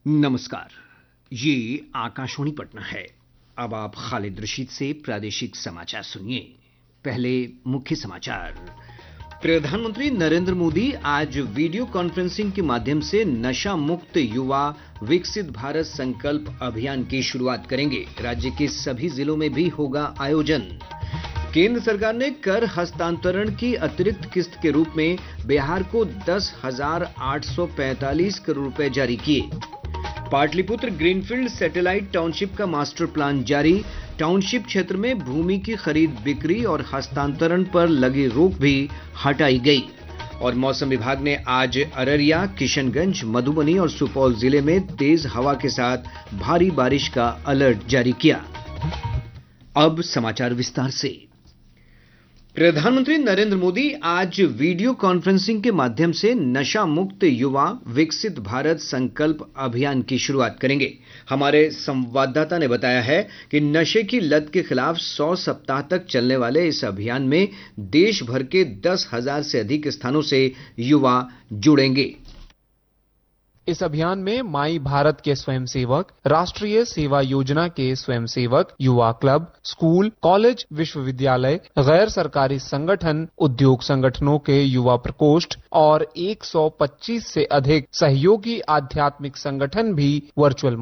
नमस्कार। ये आकाशवाणी पटना है। अब आप खालिद रशीद से प्रादेशिक समाचार सुनिए। पहले मुख्य समाचार। प्रधानमंत्री नरेंद्र मोदी आज वीडियो कॉन्फ्रेंसिंग के माध्यम से नशा मुक्त युवा विकसित भारत संकल्प अभियान की शुरुआत करेंगे। राज्य के सभी जिलों में भी होगा आयोजन। केंद्र सरकार ने कर हस्तांतरण की अतिरिक्त किस्त के रूप में बिहार को 10,845 करोड़ रुपए जारी किए। पाटलिपुत्र ग्रीनफील्ड सैटेलाइट टाउनशिप का मास्टर प्लान जारी। टाउनशिप क्षेत्र में भूमि की खरीद बिक्री और हस्तांतरण पर लगी रोक भी हटाई गई। और मौसम विभाग ने आज अररिया, किशनगंज, मधुबनी और सुपौल जिले में तेज हवा के साथ भारी बारिश का अलर्ट जारी किया। अब समाचार विस्तार से। प्रधानमंत्री नरेंद्र मोदी आज वीडियो कॉन्फ्रेंसिंग के माध्यम से नशा मुक्त युवा विकसित भारत संकल्प अभियान की शुरुआत करेंगे। हमारे संवाददाता ने बताया है कि नशे की लत के खिलाफ 100 सप्ताह तक चलने वाले इस अभियान में देश भर के 10,000 से अधिक स्थानों से युवा जुड़ेंगे। इस अभियान में माई भारत के स्वयंसेवक, राष्ट्रीय सेवा योजना के स्वयंसेवक, युवा क्लब, स्कूल, कॉलेज, विश्वविद्यालय, गैर सरकारी संगठन, उद्योग संगठनों के युवा प्रकोष्ठ और 125 से अधिक सहयोगी आध्यात्मिक संगठन भी वर्चुअल